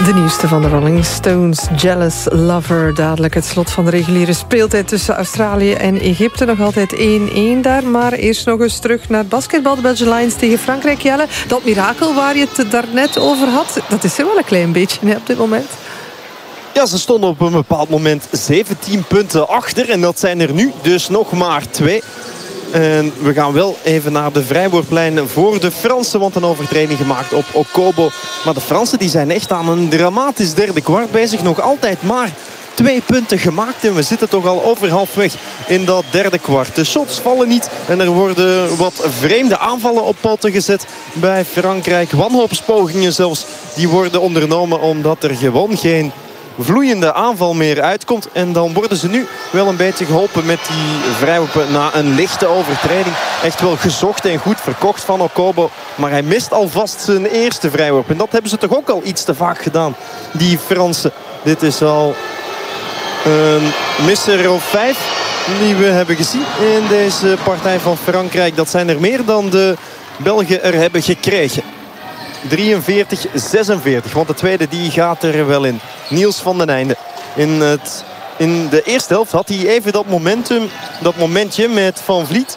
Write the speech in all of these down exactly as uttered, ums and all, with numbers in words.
De nieuwste van de Rolling Stones, Jealous Lover. Dadelijk het slot van de reguliere speeltijd tussen Australië en Egypte. Nog altijd één-één daar. Maar eerst nog eens terug naar het basketbal. De Belgian Lions tegen Frankrijk. Jelle, dat mirakel waar je het daarnet over had, dat is er wel een klein beetje hè, op dit moment. Ja, ze stonden op een bepaald moment zeventien punten achter. En dat zijn er nu dus nog maar twee. En we gaan wel even naar de vrijworplijn voor de Fransen. Want een overtreding gemaakt op Okobo. Maar de Fransen die zijn echt aan een dramatisch derde kwart bezig. Nog altijd maar twee punten gemaakt. En we zitten toch al over halfweg in dat derde kwart. De shots vallen niet. En er worden wat vreemde aanvallen op poten gezet bij Frankrijk. Wanhoopspogingen zelfs. Die worden ondernomen omdat er gewoon geen vloeiende aanval meer uitkomt. En dan worden ze nu wel een beetje geholpen met die vrijworpen na een lichte overtreding. Echt wel gezocht en goed verkocht van Okobo. Maar hij mist alvast zijn eerste vrijworp. En dat hebben ze toch ook al iets te vaak gedaan, die Fransen. Dit is al een misser of vijf die we hebben gezien in deze partij van Frankrijk. Dat zijn er meer dan de Belgen er hebben gekregen. drieënveertig zesenveertig. Want de tweede die gaat er wel in. Niels van den Einde. In, het, in de eerste helft had hij even dat momentum. Dat momentje met Van Vliet.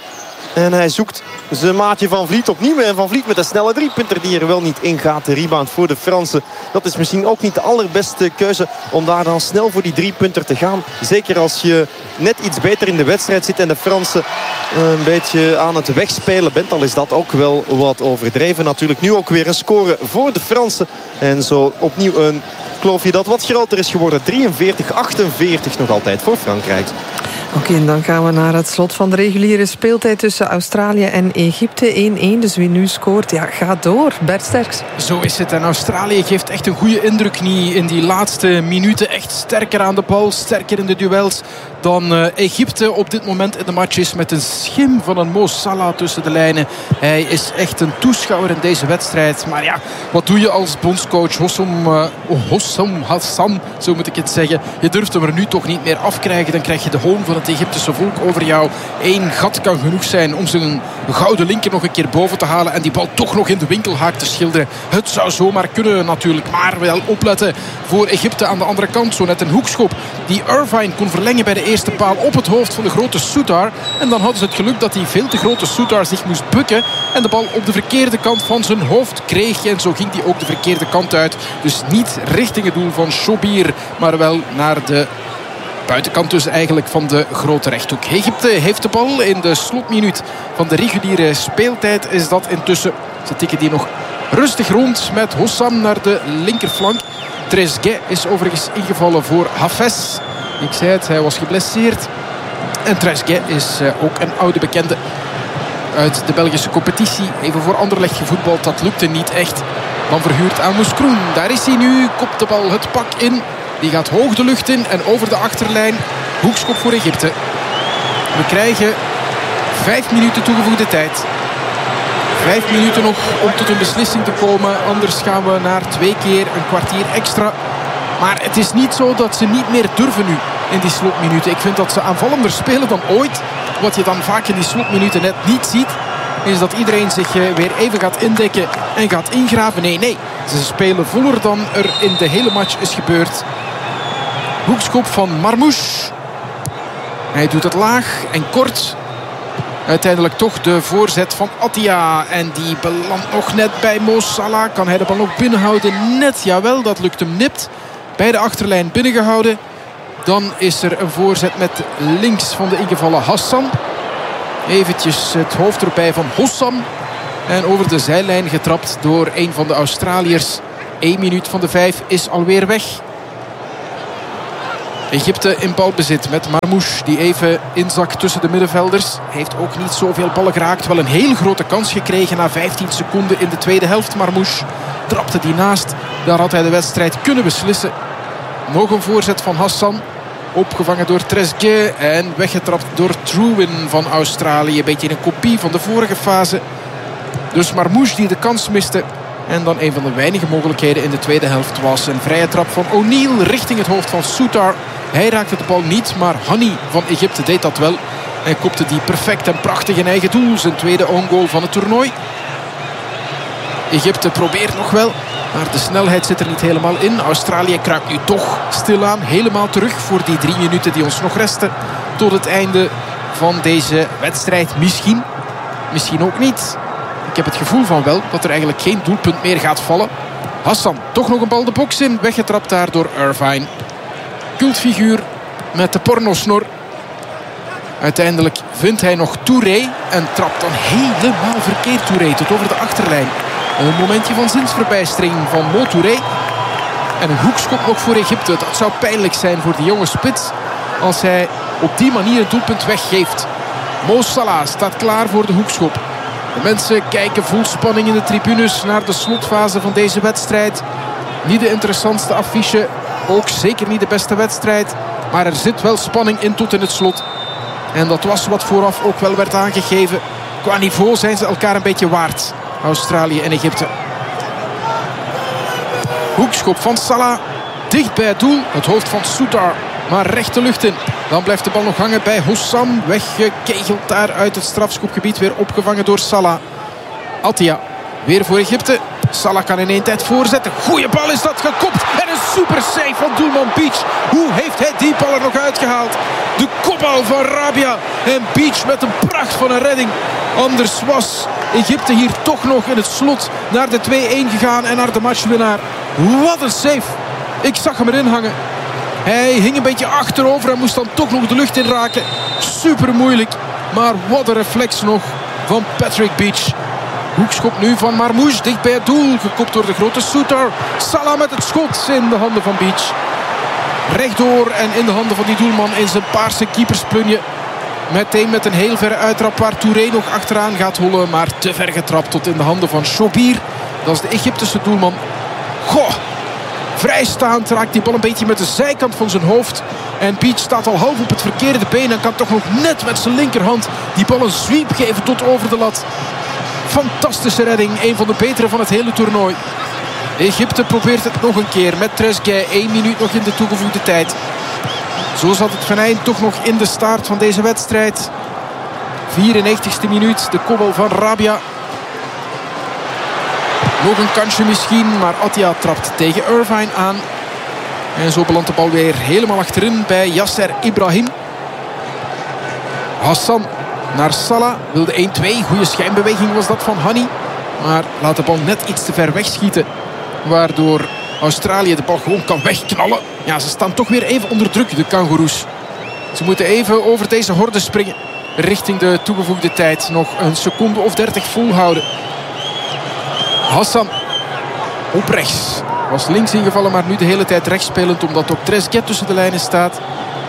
En hij zoekt zijn maatje Van Vliet opnieuw. En Van Vliet met een snelle driepunter die er wel niet in gaat. De rebound voor de Fransen. Dat is misschien ook niet de allerbeste keuze om daar dan snel voor die driepunter te gaan. Zeker als je net iets beter in de wedstrijd zit en de Fransen een beetje aan het wegspelen bent. Dan is dat ook wel wat overdreven. Natuurlijk nu ook weer een score voor de Fransen. En zo opnieuw een kloofje dat wat groter is geworden. drieënveertig achtenveertig nog altijd voor Frankrijk. Oké, okay, en dan gaan we naar het slot van de reguliere speeltijd tussen Australië en Egypte. één-één, dus wie nu scoort, ja, gaat door. Bert Sterks. Zo is het. En Australië geeft echt een goede indruk niet in die laatste minuten. Echt sterker aan de bal, sterker in de duels dan uh, Egypte op dit moment in de match is. Met een schim van een Mo Salah tussen de lijnen. Hij is echt een toeschouwer in deze wedstrijd. Maar ja, wat doe je als bondscoach Hossam, uh, Hossam Hassan, zo moet ik het zeggen. Je durft hem er nu toch niet meer afkrijgen. Dan krijg je de hoon van het Egyptische volk over jou. Eén gat kan genoeg zijn om zijn gouden linker nog een keer boven te halen en die bal toch nog in de winkelhaak te schilderen. Het zou zomaar kunnen natuurlijk, maar wel opletten voor Egypte aan de andere kant. Zo net een hoekschop die Irvine kon verlengen bij de eerste paal op het hoofd van de grote Soutar. En dan hadden ze het geluk dat die veel te grote Soutar zich moest bukken en de bal op de verkeerde kant van zijn hoofd kreeg. En zo ging die ook de verkeerde kant uit. Dus niet richting het doel van Shobir, maar wel naar de buitenkant dus eigenlijk van de grote rechthoek. Egypte heeft de bal in de slotminuut van de reguliere speeltijd. Is dat intussen. Ze tikken die nog rustig rond met Hossam naar de linkerflank. Trezeguet is overigens ingevallen voor Hafez. Ik zei het, hij was geblesseerd. En Trezeguet is ook een oude bekende uit de Belgische competitie. Even voor Anderlecht gevoetbald, dat lukte niet echt. Dan verhuurd aan Moeskroen. Daar is hij nu, kopt de bal het pak in. Die gaat hoog de lucht in en over de achterlijn. Hoekschop voor Egypte. We krijgen vijf minuten toegevoegde tijd. Vijf minuten nog om tot een beslissing te komen. Anders gaan we naar twee keer een kwartier extra. Maar het is niet zo dat ze niet meer durven nu in die slotminuten. Ik vind dat ze aanvallender spelen dan ooit. Wat je dan vaak in die slotminuten net niet ziet, is dat iedereen zich weer even gaat indekken en gaat ingraven. Nee, nee. Ze spelen voller dan er in de hele match is gebeurd. Hoekschop van Marmouche. Hij doet het laag en kort. Uiteindelijk toch de voorzet van Attia. En die belandt nog net bij Mo Salah. Kan hij de bal nog binnenhouden? Net, jawel, dat lukt hem nipt. Bij de achterlijn binnengehouden. Dan is er een voorzet met links van de ingevallen Hassan. Eventjes het hoofd erbij van Hossam. En over de zijlijn getrapt door een van de Australiërs. Eén minuut van de vijf is alweer weg. Egypte in balbezit met Marmouche die even inzakt tussen de middenvelders. Heeft ook niet zoveel ballen geraakt. Wel een hele grote kans gekregen na vijftien seconden in de tweede helft. Marmouche trapte die naast. Daar had hij de wedstrijd kunnen beslissen. Nog een voorzet van Hassan. Opgevangen door Trezeguet en weggetrapt door Trewin van Australië. Een beetje een kopie van de vorige fase. Dus Marmouche die de kans miste. En dan een van de weinige mogelijkheden in de tweede helft was een vrije trap van O'Neal richting het hoofd van Soutar. Hij raakte de bal niet, maar Hani van Egypte deed dat wel. En kopte die perfect en prachtig in eigen doel. Zijn tweede own goal van het toernooi. Egypte probeert nog wel Maar de snelheid zit er niet helemaal in. Australië kruipt nu toch stilaan helemaal terug voor die drie minuten die ons nog resten. Tot het einde van deze wedstrijd. Misschien, misschien ook niet. Ik heb het gevoel van wel dat er eigenlijk geen doelpunt meer gaat vallen. Hassan, toch nog een bal de box in. Weggetrapt daar door Irvine. Cultfiguur met de pornosnor. Uiteindelijk vindt hij nog Touré. En trapt dan helemaal verkeerd Touré tot over de achterlijn. Een momentje van zinsverbijstering van Mo Touré. En een hoekschop nog voor Egypte. Dat zou pijnlijk zijn voor die jonge spits. Als hij op die manier een doelpunt weggeeft. Mo Salah staat klaar voor de hoekschop. De mensen kijken vol spanning in de tribunes naar de slotfase van deze wedstrijd. Niet de interessantste affiche. Ook zeker niet de beste wedstrijd. Maar er zit wel spanning in tot in het slot. En dat was wat vooraf ook wel werd aangegeven. Qua niveau zijn ze elkaar een beetje waard. Australië en Egypte. Hoekschop van Salah. Dicht bij het doel. Het hoofd van Soutar. Maar recht de lucht in. Dan blijft de bal nog hangen bij Hossam. Weggekegeld daar uit het strafschopgebied. Weer opgevangen door Salah. Attia. Weer voor Egypte. Salah kan in één tijd voorzetten. Goeie bal is dat gekopt. En een super save van doelman Beach. Hoe heeft hij die bal er nog uitgehaald? De kopbal van Rabia. En Beach met een pracht van een redding. Anders was Egypte hier toch nog in het slot naar de twee-een gegaan en naar de matchwinnaar. Wat een save. Ik zag hem erin hangen. Hij hing een beetje achterover en moest dan toch nog de lucht in raken. Super moeilijk. Maar wat een reflex nog van Patrick Beach. Hoekschop nu van Marmouche. Dicht bij het doel. Gekopt door de grote Soutar. Salah met het schot in de handen van Beach. Rechtdoor en in de handen van die doelman in zijn paarse keepersplunje. Meteen met een heel verre uittrap waar Touré nog achteraan gaat hollen. Maar te ver getrapt tot in de handen van Shobir. Dat is de Egyptische doelman. Goh. Vrijstaand raakt die bal een beetje met de zijkant van zijn hoofd. En Beach staat al half op het verkeerde been. En kan toch nog net met zijn linkerhand die bal een sweep geven tot over de lat. Fantastische redding. Een van de betere van het hele toernooi. Egypte probeert het nog een keer met Trezeguet. Eén minuut nog in de toegevoegde tijd. Zo zat het venijn toch nog in de staart van deze wedstrijd. vierennegentigste minuut. De kopbal van Rabia. Nog een kansje misschien. Maar Attia trapt tegen Irvine aan. En zo belandt de bal weer helemaal achterin bij Yasser Ibrahim. Hassan naar Salah. Wilde één-twee. Goede schijnbeweging was dat van Hani. Maar laat de bal net iets te ver wegschieten. Waardoor Australië de bal gewoon kan wegknallen. Ja, ze staan toch weer even onder druk, de kangoeroes. Ze moeten even over deze horde springen. Richting de toegevoegde tijd. Nog een seconde of dertig volhouden. Hassan op rechts. Was links ingevallen, maar nu de hele tijd rechts spelend. Omdat ook Trezeguet tussen de lijnen staat.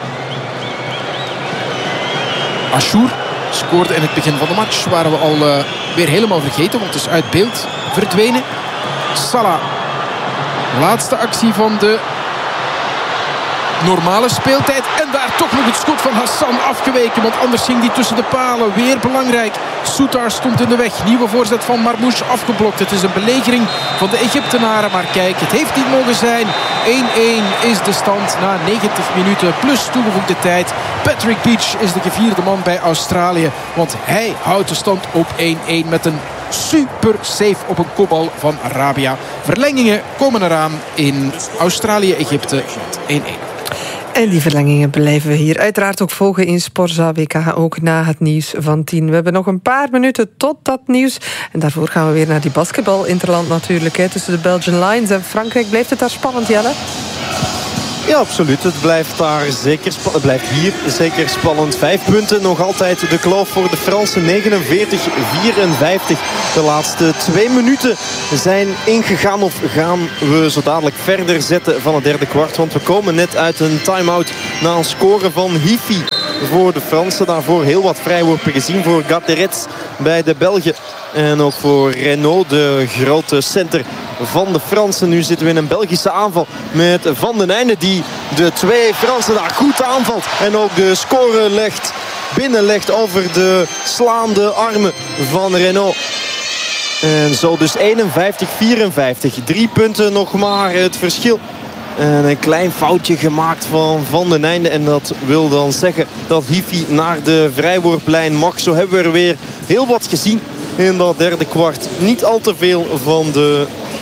Ashour scoorde in het begin van de match. Waren we al uh, weer helemaal vergeten. Want het is uit beeld verdwenen. Salah. Laatste actie van de normale speeltijd. En daar toch nog het schot van Hassan afgeweken. Want anders ging die tussen de palen. Weer belangrijk. Soutar stond in de weg. Nieuwe voorzet van Marmouche afgeblokt. Het is een belegering van de Egyptenaren. Maar kijk, het heeft niet mogen zijn. één-één is de stand na negentig minuten. Plus toegevoegde tijd. Patrick Beach is de gevierde man bij Australië. Want hij houdt de stand op één-één met een super save op een kopbal van Rabia. Verlengingen komen eraan in Australië-Egypte één-één. En die verlengingen blijven we hier uiteraard ook volgen in Sporza W K, ook na het nieuws van tien. We hebben nog een paar minuten tot dat nieuws. En daarvoor gaan we weer naar die basketbal-interland natuurlijk. Hè, tussen de Belgian Lions en Frankrijk. Blijft het daar spannend, Jelle? Ja, absoluut. Het blijft, daar zeker spa- het blijft hier zeker spannend. Vijf punten, nog altijd de kloof voor de Fransen. negenenveertig vierenvijftig. De laatste twee minuten zijn ingegaan. Of gaan we zo dadelijk verder zetten van het derde kwart. Want we komen net uit een time-out na een score van Hifi voor de Fransen. Daarvoor heel wat vrijworpen gezien voor Gatterets bij de Belgen. En ook voor Renaud, de grote center van de Fransen. Nu zitten we in een Belgische aanval met Van den Einde, die de twee Fransen daar goed aanvalt. En ook de score legt, binnenlegt over de slaande armen van Renaud. En zo dus eenenvijftig vierenvijftig. Drie punten nog maar het verschil. En een klein foutje gemaakt van Van den Einde. En dat wil dan zeggen dat Hifi naar de vrijworplijn mag. Zo hebben we er weer heel wat gezien in dat derde kwart. Niet al te veel van de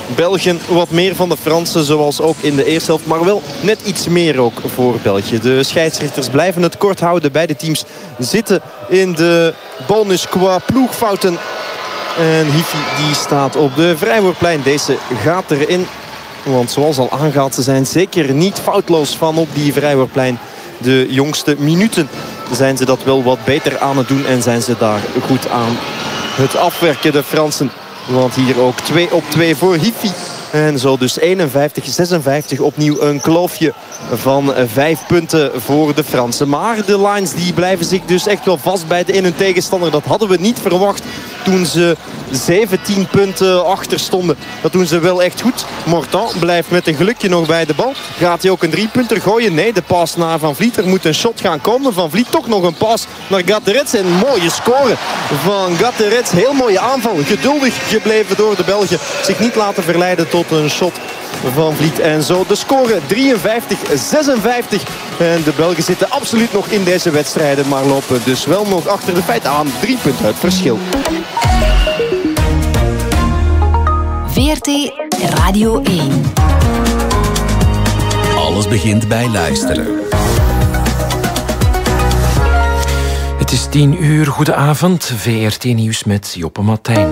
België wat meer van de Fransen, zoals ook in de eerste helft. Maar wel net iets meer ook voor België. De scheidsrechters blijven het kort houden. Beide teams zitten in de bonus qua ploegfouten. En Hiffy die staat op de vrijwoordplein. Deze gaat erin. Want zoals al aangehaald, ze zijn zeker niet foutloos van op die vrijwoordplein. De jongste minuten zijn ze dat wel wat beter aan het doen. En zijn ze daar goed aan het afwerken, de Fransen. Want hier ook twee op twee voor Hiffy. En zo dus eenenvijftig zesenvijftig. Opnieuw een kloofje van vijf punten voor de Fransen. Maar de Lions die blijven zich dus echt wel vastbijten in hun tegenstander. Dat hadden we niet verwacht toen ze zeventien punten achter stonden. Dat doen ze wel echt goed. Mortan blijft met een gelukje nog bij de bal. Gaat hij ook een driepunter gooien? Nee, de paas naar Van Vliet. Er moet een shot gaan komen. Van Vliet toch nog een paas naar Gaterets. En een mooie score van Gaterets. Heel mooie aanval. Geduldig gebleven door de Belgen. Zich niet laten verleiden tot een shot van Vliet. En zo de score drieënvijftig zesenvijftig. En de Belgen zitten absoluut nog in deze wedstrijden. Maar lopen dus wel nog achter de feiten aan. Drie punten uit verschil. V R T Radio één. Alles begint bij luisteren. Het is tien uur. Goedenavond. V R T Nieuws met Joppe Martijn.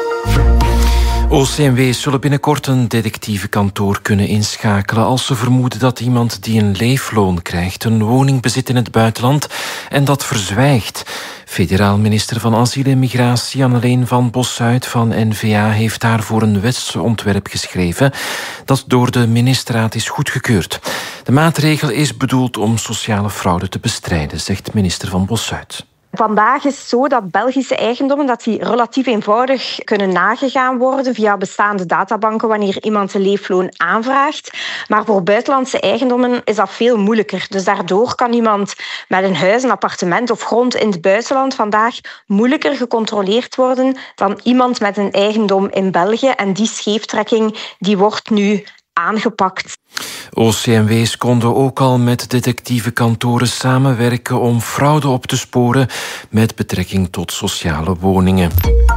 O C M W's zullen binnenkort een detectivekantoor kunnen inschakelen als ze vermoeden dat iemand die een leefloon krijgt een woning bezit in het buitenland en dat verzwijgt. Federaal minister van Asiel en Migratie Anneleen van Bossuyt van N V A heeft daarvoor een wetsontwerp geschreven dat door de ministerraad is goedgekeurd. De maatregel is bedoeld om sociale fraude te bestrijden, zegt minister van Bossuyt. Vandaag is het zo dat Belgische eigendommen dat die relatief eenvoudig kunnen nagegaan worden via bestaande databanken wanneer iemand een leefloon aanvraagt. Maar voor buitenlandse eigendommen is dat veel moeilijker. Dus daardoor kan iemand met een huis, een appartement of grond in het buitenland vandaag moeilijker gecontroleerd worden dan iemand met een eigendom in België. En die scheeftrekking die wordt nu aangepakt. O C M W's konden ook al met detectivekantoren samenwerken om fraude op te sporen met betrekking tot sociale woningen.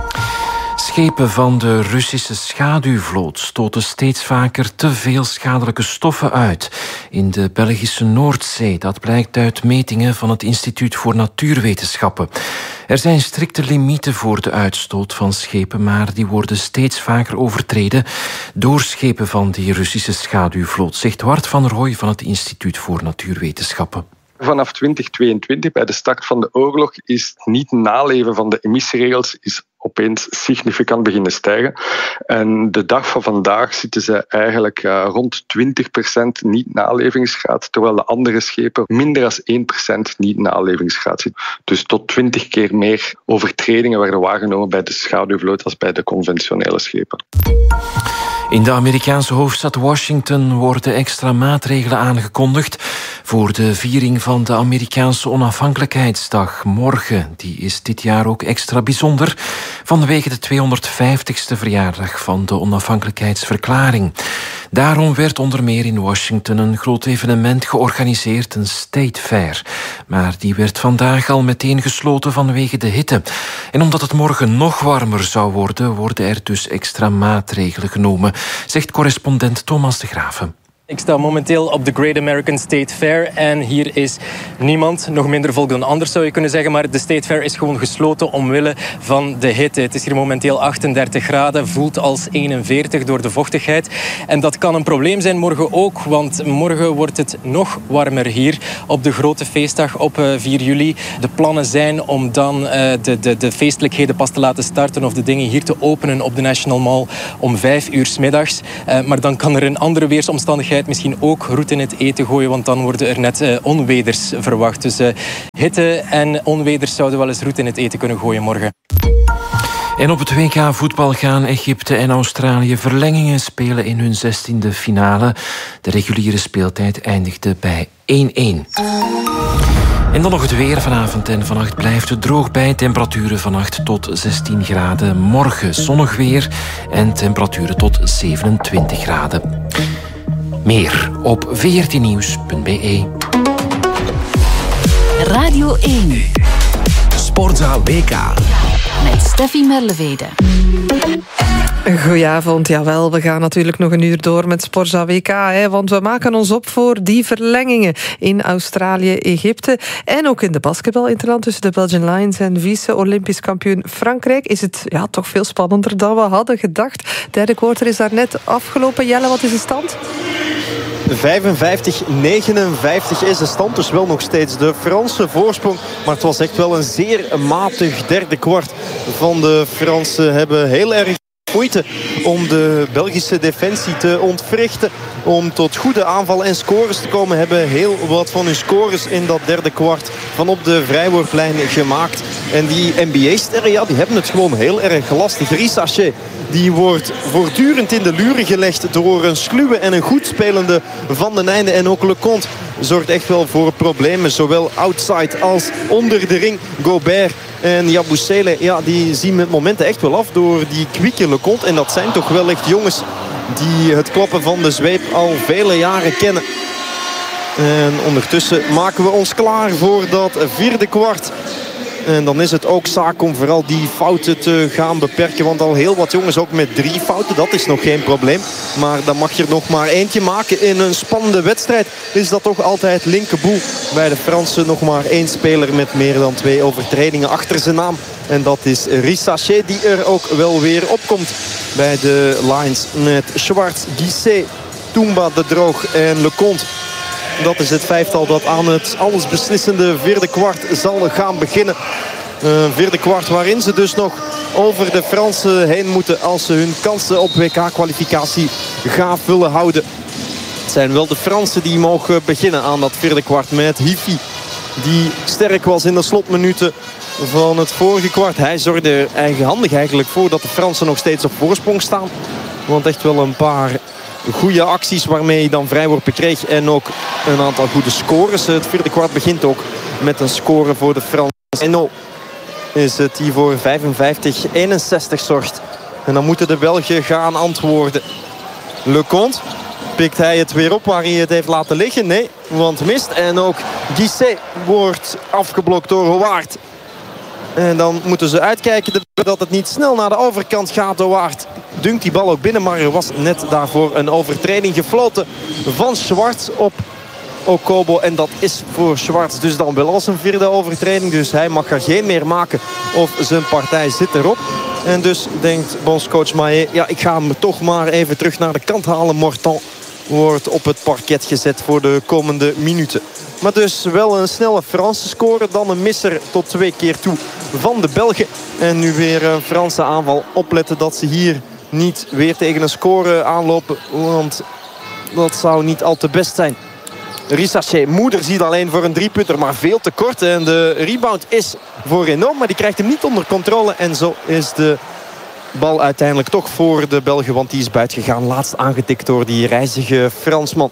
Schepen van de Russische schaduwvloot stoten steeds vaker te veel schadelijke stoffen uit in de Belgische Noordzee. Dat blijkt uit metingen van het Instituut voor Natuurwetenschappen. Er zijn strikte limieten voor de uitstoot van schepen, maar die worden steeds vaker overtreden door schepen van die Russische schaduwvloot, zegt Wart van Rooij van het Instituut voor Natuurwetenschappen. Vanaf twintig tweeëntwintig, bij de start van de oorlog, is het niet naleven van de emissieregels is opeens significant beginnen stijgen. En de dag van vandaag zitten ze eigenlijk uh, rond twintig procent niet-nalevingsgraad, terwijl de andere schepen minder dan één procent niet-nalevingsgraad zitten. Dus tot twintig keer meer overtredingen werden waargenomen bij de schaduwvloot als bij de conventionele schepen. In de Amerikaanse hoofdstad Washington worden extra maatregelen aangekondigd voor de viering van de Amerikaanse onafhankelijkheidsdag morgen. Die is dit jaar ook extra bijzonder vanwege de tweehonderdvijftigste verjaardag van de onafhankelijkheidsverklaring. Daarom werd onder meer in Washington een groot evenement georganiseerd, een State Fair. Maar die werd vandaag al meteen gesloten vanwege de hitte. En omdat het morgen nog warmer zou worden, worden er dus extra maatregelen genomen, zegt correspondent Thomas de Graven. Ik sta momenteel op de Great American State Fair en hier is niemand, nog minder volk dan anders zou je kunnen zeggen, maar de State Fair is gewoon gesloten omwille van de hitte. Het is hier momenteel achtendertig graden, voelt als eenenveertig door de vochtigheid. En dat kan een probleem zijn morgen ook, want morgen wordt het nog warmer hier op de grote feestdag op vier juli. De plannen zijn om dan uh, de, de, de feestelijkheden pas te laten starten of de dingen hier te openen op de National Mall om vijf uur 's middags. Uh, maar dan kan er een andere weersomstandigheid misschien ook roet in het eten gooien, want dan worden er net uh, onweders verwacht. Dus uh, hitte en onweders zouden wel eens roet in het eten kunnen gooien morgen. En op het W K voetbal gaan Egypte en Australië verlengingen spelen in hun zestiende finale. De reguliere speeltijd eindigde bij één-één. En dan nog het weer. Vanavond en vannacht blijft het droog bij. Temperaturen vannacht tot zestien graden. Morgen zonnig weer en temperaturen tot zevenentwintig graden. Meer op v r t nieuws punt b e. Radio één. Sportza W K. Met Steffi Merlevede. Goedenavond, jawel. We gaan natuurlijk nog een uur door met Sporza W K. Hè, want we maken ons op voor die verlengingen in Australië, Egypte. En ook in de basketbal-interland tussen de Belgian Lions en vice-Olympisch kampioen Frankrijk is het ja, toch veel spannender dan we hadden gedacht. Derde kwartier is daar net afgelopen. Jelle, wat is de stand? vijfenvijftig negenenvijftig is de stand. Dus wel nog steeds de Franse voorsprong. Maar het was echt wel een zeer matig derde kwart van de Fransen. Hebben heel erg moeite om de Belgische defensie te ontwrichten. Om tot goede aanvallen en scores te komen. Hebben heel wat van hun scores in dat derde kwart van op de vrijworplijn gemaakt. En die N B A-sterren, ja, die hebben het gewoon heel erg lastig. Risacher, die wordt voortdurend in de luren gelegd door een sluwe en een goed spelende Van den Einde. En ook Leconte zorgt echt wel voor problemen. Zowel outside als onder de ring. Gobert en Yabusele, ja, die zien met momenten echt wel af door die kwieke Leconte. En dat zijn toch wel echt jongens die het kloppen van de zweep al vele jaren kennen. En ondertussen maken we ons klaar voor dat vierde kwart. En dan is het ook zaak om vooral die fouten te gaan beperken. Want al heel wat jongens ook met drie fouten, dat is nog geen probleem. Maar dan mag je er nog maar eentje maken. In een spannende wedstrijd is dat toch altijd linkerboel. Bij de Fransen nog maar één speler met meer dan twee overtredingen achter zijn naam. En dat is Risacher, die er ook wel weer opkomt bij de Lions. Met Schwartz, Guisset, Toumba, De Droog en Leconte. Dat is het vijftal dat aan het allesbeslissende vierde kwart zal gaan beginnen. Een vierde kwart waarin ze dus nog over de Fransen heen moeten als ze hun kansen op W K-kwalificatie gaaf willen houden. Het zijn wel de Fransen die mogen beginnen aan dat vierde kwart met Hifi, die sterk was in de slotminuten van het vorige kwart. Hij zorgde er eigenhandig eigenlijk voor dat de Fransen nog steeds op voorsprong staan. Want echt wel een paar goede acties waarmee hij dan vrijworpen kreeg. En ook een aantal goede scores. Het vierde kwart begint ook met een score voor de Fransen. En nou is het die voor vijfenvijftig eenenzestig zorgt. En dan moeten de Belgen gaan antwoorden. Leconte, pikt hij het weer op waar hij het heeft laten liggen? Nee, want mist. En ook Guisset wordt afgeblokt door Houard. En dan moeten ze uitkijken dat het niet snel naar de overkant gaat. Houard dunkt die bal ook binnen, maar er was net daarvoor een overtreding gefloten van Schwartz op Okobo. En dat is voor Schwartz dus dan wel als een vierde overtreding. Dus hij mag er geen meer maken of zijn partij zit erop. En dus denkt bondscoach Mahé, ja, ik ga hem toch maar even terug naar de kant halen. Morton wordt op het parket gezet voor de komende minuten. Maar dus wel een snelle Franse score. Dan een misser tot twee keer toe van de Belgen. En nu weer een Franse aanval. Opletten dat ze hier niet weer tegen een score aanlopen. Want dat zou niet al te best zijn. Risacher, moeder ziet alleen voor een driepunter, maar veel te kort. En de rebound is voor Renaud, maar die krijgt hem niet onder controle. En zo is de bal uiteindelijk toch voor de Belgen, want die is buiten gegaan. Laatst aangetikt door die reizige Fransman.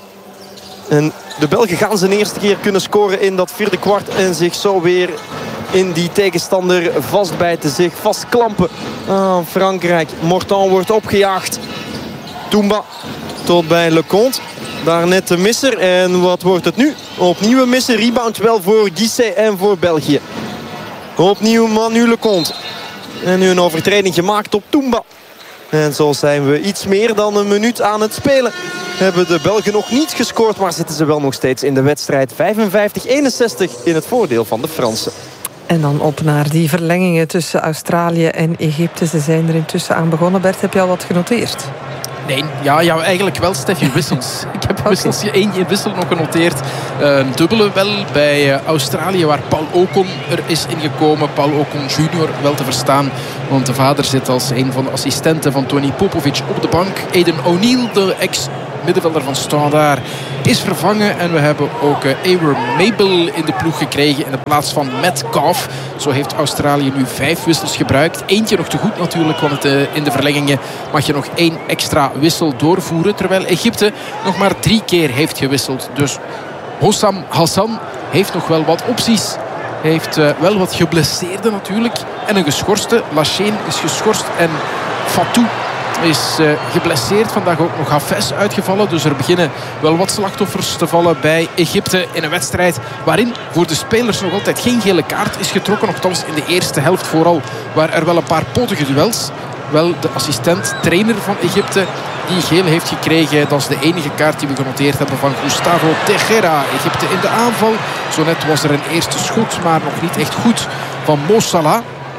En de Belgen gaan zijn eerste keer kunnen scoren in dat vierde kwart. En zich zo weer in die tegenstander vastbijten. Zich vastklampen aan Frankrijk. Morton wordt opgejaagd. Toumba tot bij Leconte. Daar net de misser. En wat wordt het nu? Opnieuw een misser. Rebound wel voor Guisset en voor België. Opnieuw Manu Leconte. En nu een overtreding gemaakt op Toumba. En zo zijn we iets meer dan een minuut aan het spelen. Hebben de Belgen nog niet gescoord, maar zitten ze wel nog steeds in de wedstrijd. vijfenvijftig eenenzestig in het voordeel van de Fransen. En dan op naar die verlengingen tussen Australië en Egypte. Ze zijn er intussen aan begonnen. Bert, heb je al wat genoteerd? Nee, ja, ja, eigenlijk wel, Steffi, wissels. Ik heb okay. wissels, één wissel nog genoteerd. Een uh, dubbele wel bij uh, Australië, waar Paul Ocon er is ingekomen. Paul Ocon junior, wel te verstaan. Want de vader zit als een van de assistenten van Tony Popovic op de bank. Aiden O'Neill, de ex-middenvelder van Standaard, is vervangen. En we hebben ook uh, Ewer Mabel in de ploeg gekregen in de plaats van Matt Goff. Zo heeft Australië nu vijf wissels gebruikt. Eentje nog te goed natuurlijk, want het, uh, in de verlengingen mag je nog één extra wissel doorvoeren. Terwijl Egypte nog maar drie keer heeft gewisseld. Dus Hossam Hassan heeft nog wel wat opties. Heeft uh, wel wat geblesseerden natuurlijk. En een geschorste. Lachene is geschorst. En Fatou is uh, geblesseerd. Vandaag ook nog Hafez uitgevallen. Dus er beginnen wel wat slachtoffers te vallen bij Egypte. In een wedstrijd waarin voor de spelers nog altijd geen gele kaart is getrokken. Nochtans in de eerste helft vooral. Waar er wel een paar potige duels Wel, de assistent-trainer van Egypte die geel heeft gekregen. Dat is de enige kaart die we genoteerd hebben van Gustavo Tejera. Egypte in de aanval. Zo net was er een eerste schot, maar nog niet echt goed van Mo Salah.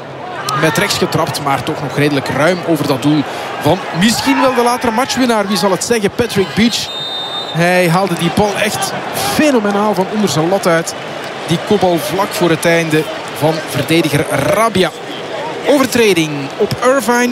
Met rechts getrapt, maar toch nog redelijk ruim over dat doel van misschien wel de latere matchwinnaar. Wie zal het zeggen? Patrick Beach. Hij haalde die bal echt fenomenaal van onder zijn lat uit. Die kopbal vlak voor het einde van verdediger Rabia. Overtreding op Irvine.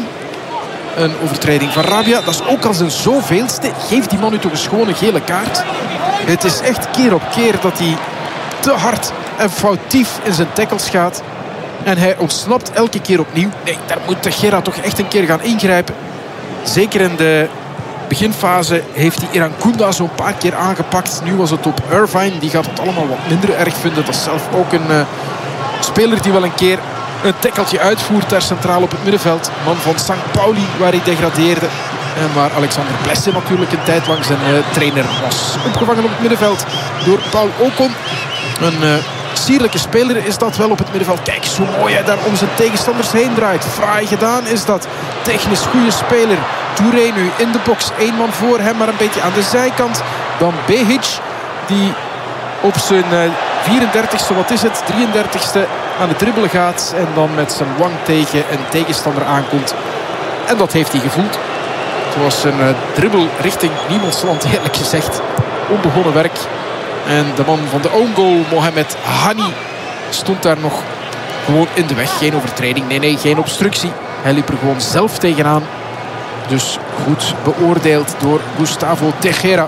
Een overtreding van Rabia. Dat is ook al zijn zoveelste. Geeft die man nu toch eens gewoon een gele kaart. Het is echt keer op keer dat hij te hard en foutief in zijn tackles gaat. En hij ontsnapt elke keer opnieuw. Nee, daar moet Tejera toch echt een keer gaan ingrijpen. Zeker in de beginfase heeft hij Iran Kounda zo'n paar keer aangepakt. Nu was het op Irvine. Die gaat het allemaal wat minder erg vinden. Dat is zelf ook een uh, speler die wel een keer een tackeltje uitvoert daar centraal op het middenveld. Man van Sankt Pauli waar hij degradeerde. En waar Alexander Blesse natuurlijk een tijd lang zijn uh, trainer was. Opgevangen op het middenveld door Paul Ocon. Een uh, sierlijke speler is dat wel op het middenveld. Kijk eens hoe mooi hij daar om zijn tegenstanders heen draait. Fraai gedaan is dat. Technisch goede speler. Touré nu in de box. Eén man voor hem, maar een beetje aan de zijkant. Dan Behic die op zijn uh, vierendertigste, wat is het, drieëndertigste aan de dribbelen gaat. En dan met zijn wang tegen een tegenstander aankomt. En dat heeft hij gevoeld. Het was een uh, dribbel richting niemandsland, eerlijk gezegd. Onbegonnen werk. En de man van de own goal, Mohamed Hani, stond daar nog gewoon in de weg. Geen overtreding, nee, nee, geen obstructie. Hij liep er gewoon zelf tegenaan. Dus goed beoordeeld door Gustavo Tejera.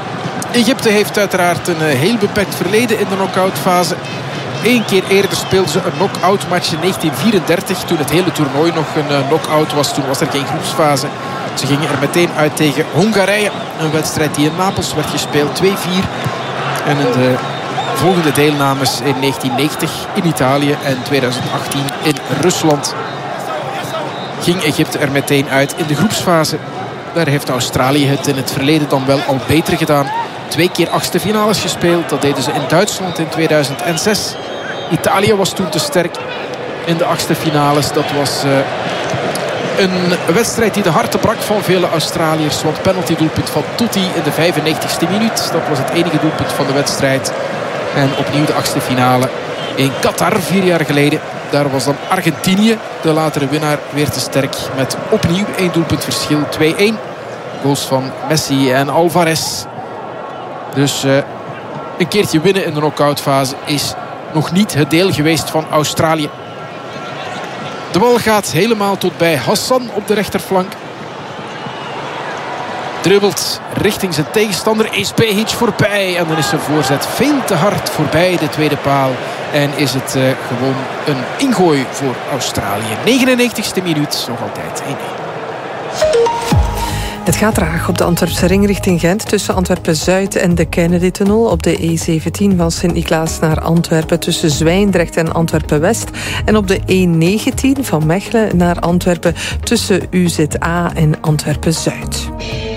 Egypte heeft uiteraard een heel beperkt verleden in de knock-outfase. Eén keer eerder speelden ze een knock-out match in negentien vierendertig. Toen het hele toernooi nog een knock-out was. Toen was er geen groepsfase. Ze gingen er meteen uit tegen Hongarije. Een wedstrijd die in Napels werd gespeeld. twee vier. En in de volgende deelnames in negentien negentig in Italië en tweeduizend achttien in Rusland ging Egypte er meteen uit in de groepsfase. Daar heeft Australië het in het verleden dan wel al beter gedaan. Twee keer achtste finales gespeeld. Dat deden ze in Duitsland in tweeduizend zes. Italië was toen te sterk in de achtste finales. Dat was uh, een wedstrijd die de harten brak van vele Australiërs. Want penalty doelpunt van Totti in de vijfennegentigste minuut. Dat was het enige doelpunt van de wedstrijd. En opnieuw de achtste finale in Qatar vier jaar geleden. Daar was dan Argentinië, de latere winnaar, weer te sterk. Met opnieuw één doelpunt verschil, twee-één. Goals van Messi en Alvarez. Dus uh, een keertje winnen in de knock-out fase is nog niet het deel geweest van Australië. De bal gaat helemaal tot bij Hassan op de rechterflank. Dribbelt richting zijn tegenstander. Is Behic voorbij. En dan is zijn voorzet veel te hard voorbij de tweede paal. En is het uh, gewoon een ingooi voor Australië. negenennegentigste minuut. Nog altijd één-één. Het gaat traag op de Antwerpse ring richting Gent tussen Antwerpen-Zuid en de Kennedy-tunnel. Op de E zeventien van Sint-Niklaas naar Antwerpen tussen Zwijndrecht en Antwerpen-West. En op de E negentien van Mechelen naar Antwerpen tussen U Z A en Antwerpen-Zuid.